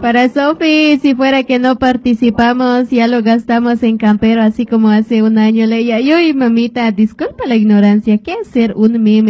Para Sofi, si fuera que no participamos, ya lo gastamos en campero, así como hace un año leía. Yo y mamita, disculpa la ignorancia, ¿qué hacer un meme?